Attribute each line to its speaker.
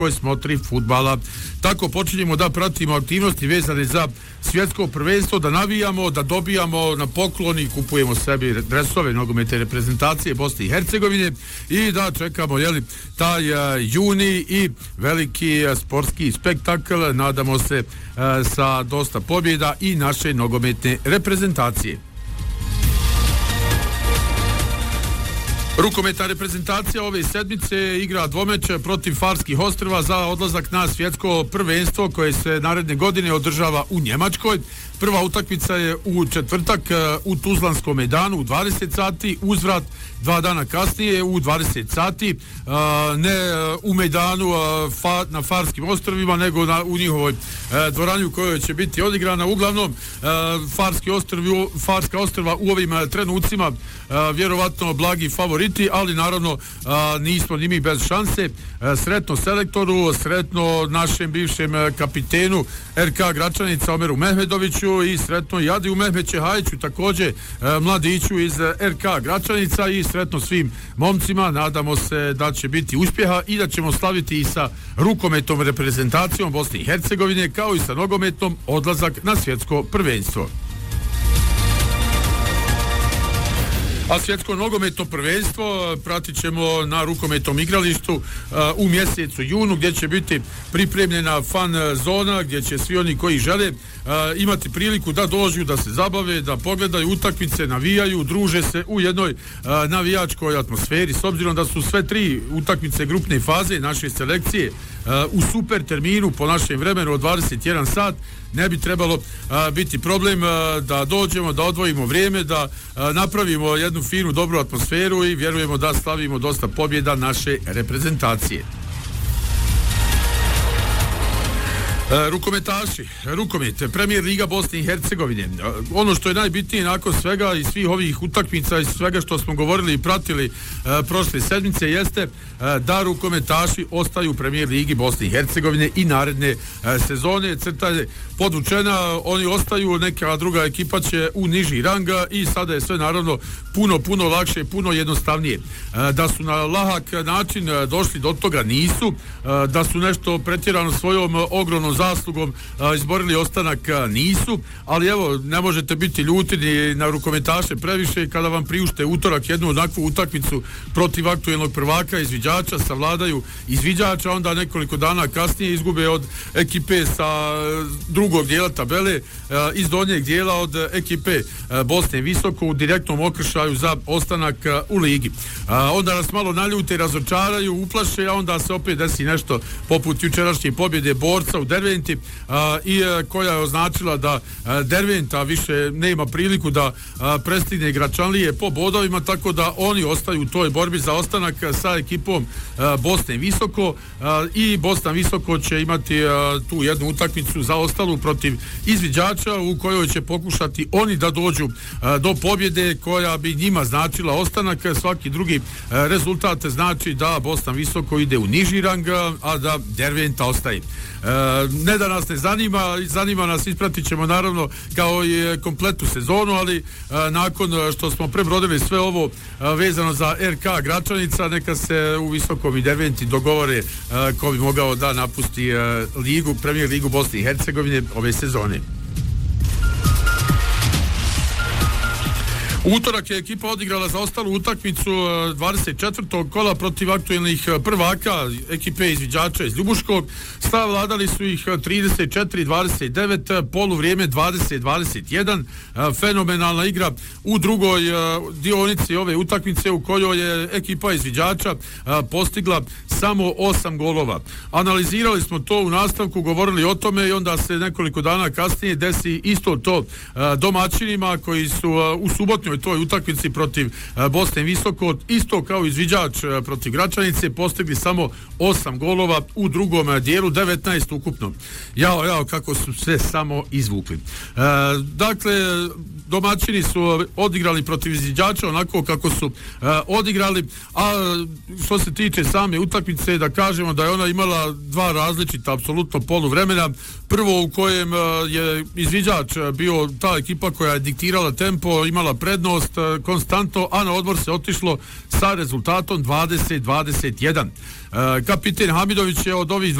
Speaker 1: smotri fudbala. Tako počinjemo da pratimo aktivnosti vezane za svjetsko prvenstvo, da navijamo, da dobijamo na poklon i kupujemo sebi dresove nogometne reprezentacije Bosne i Hercegovine i da čekamo taj juni i veliki sportski spektakl, nadamo se sa dosta pobjeda i naše nogometne reprezentacije. Rukometna reprezentacija ove sedmice igra dvomeče protiv Farskih ostrva za odlazak na svjetsko prvenstvo koje se naredne godine održava u Njemačkoj. Prva utakmica je u četvrtak u Tuzlanskom Mejdanu u 20 sati, uzvrat 2 dana kasnije u 20 sati, ne u Mejdanu na Farskim ostrvima, nego u njihovoj dvorani u kojoj će biti odigrana. Uglavnom, Farska ostrva u ovim trenucima vjerovatno blagi favoriti, ali naravno nismo ni mi bez šanse. Sretno selektoru, sretno našem bivšem kapitenu RK Gračanica Omeru Mehmedoviću i sretno i Adiju Mehmećehajiću, također mladiću iz RK Gračanica, i sretno svim momcima. Nadamo se da će biti uspjeha i da ćemo slaviti i sa rukometnom reprezentacijom Bosne i Hercegovine, kao i sa nogometnom odlazak na svjetsko prvenstvo. A svjetsko nogometno prvenstvo pratit ćemo na rukometnom igralištu u mjesecu junu, gdje će biti pripremljena fan zona, gdje će svi oni koji žele imati priliku da dođu, da se zabave, da pogledaju utakmice, navijaju, druže se u jednoj navijačkoj atmosferi. S obzirom da su sve 3 utakmice grupne faze naše selekcije u super terminu po našem vremenu od 21 sat, ne bi trebalo biti problem da dođemo, da odvojimo vrijeme, da napravimo jednu finu, dobru atmosferu i vjerujemo da slavimo dosta pobjeda naše reprezentacije. Rukometaši, rukomet, Premier Liga Bosne i Hercegovine. Ono što je najbitnije nakon svega i svih ovih utakmica i svega što smo govorili i pratili prošle sedmice jeste da rukometaši ostaju u Premier Ligi Bosne i Hercegovine i naredne sezone. Crta je podvučena, oni ostaju, neka druga ekipa će u niži rang i sada je sve naravno puno lakše, puno jednostavnije. Da su na lahak način došli do toga nisu, da su nešto pretjerano svojom ogromnom zaslugom izborili ostanak nisu, ali evo, ne možete biti ljuti ni na rukometaše previše kada vam priušte utorak jednu onakvu utakmicu protiv aktuelnog prvaka izviđača, savladaju izviđača, onda nekoliko dana kasnije izgube od ekipe sa drugog dijela tabele, iz donjeg dijela od ekipe Bosne Visoko u direktnom okršaju za ostanak u ligi. Onda nas malo naljute, razočaraju, uplaše, a onda se opet desi nešto poput jučerašnje pobjede Borca u Derventi, i koja je označila da Derventa više nema priliku da prestigne Gračanlije po bodovima, tako da oni ostaju u toj borbi za ostanak sa ekipom Bosne Visoko, i Bosna Visoko će imati tu jednu utakmicu za ostalu protiv izviđača u kojoj će pokušati oni da dođu do pobjede koja bi njima značila ostanak. Svaki drugi rezultat znači da Bosna Visoko ide u niži rang, a da Derventa ostaje. Ne da nas ne zanima nas, ispratit ćemo naravno kao i kompletnu sezonu, ali nakon što smo prebrodili sve ovo vezano za RK Gračanica, neka se u Visokom i Derventi dogovore ko bi mogao da napusti ligu, Premier Ligu Bosne i Hercegovine ove sezone. Utorak je ekipa odigrala za ostalu utakmicu 24. kola protiv aktuelnih prvaka ekipe izviđača iz Ljubuškog. Savladali su ih 34-29, poluvrijeme 20-21. Fenomenalna igra u drugoj dionici ove utakmice u kojoj je ekipa izviđača postigla samo 8 golova. Analizirali smo to u nastavku, govorili o tome i onda se nekoliko dana kasnije desi isto to domaćinima koji su u subotnjoj toj utakmici protiv Bosne Visoko, isto kao izviđač protiv Gračanice, postigli samo 8 golova u drugom dijelu, 19 ukupno. Jao, kako su sve samo izvukli. Dakle, domaćini su odigrali protiv izviđača onako kako su odigrali, a što se tiče same utakmice, da kažemo da je ona imala 2 različita apsolutno poluvremena. Prvo u kojem je izviđač bio ta ekipa koja je diktirala tempo, imala prednost, prednost konstantno, a na odmor se otišlo sa rezultatom 20-21. Kapiten Hamidović je od ovih